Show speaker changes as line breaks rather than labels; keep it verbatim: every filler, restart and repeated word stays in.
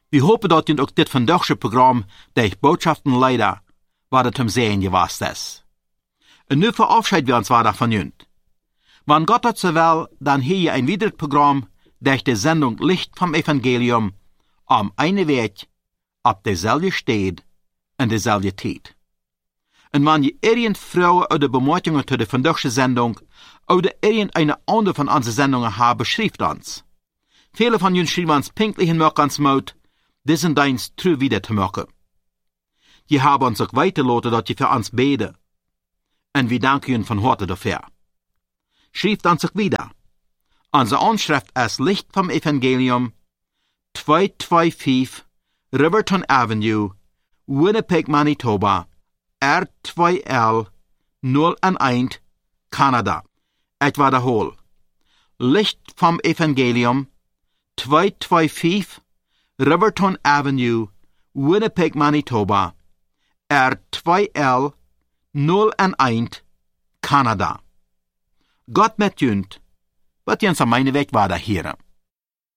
Wir hopen dat je ook dit vandaagse programma, der Botschaften leider, wat het hem zeggen gewast is. En nu verabschied wir uns vandaag van junt. Wann Gott het so will, dann hier je ein weiteres Programm, der die Sendung Licht vom Evangelium am eine Weg, ab derselbe steht en dezelfde tijd. En wann je irgend Frauen oder Bemerkungen zu der vandaagse Sendung oder irgendeine andere von unseren Sendungen haben, schreibt uns. Viele von uns schreiben uns pinklich in ans Mut, diesen Dienst true wieder zu machen. Je haben uns auch weitergelassen, dass je für uns beten. Und wir danken Ihnen von Harte dafür. Schreibt uns auch wieder. Unsere Anschrift ist Licht vom Evangelium, zweihunderfünfundzwanzig Riverton Avenue, Winnipeg, Manitoba, R zwei L null eins, Kanada. Ich wiederhole. Licht vom Evangelium, zweihunderfünfundzwanzig Riverton Avenue, Winnipeg, Manitoba, R zwei L null eins, Kanada. Gott met junt, wat jens aan mijn weg waarde heren.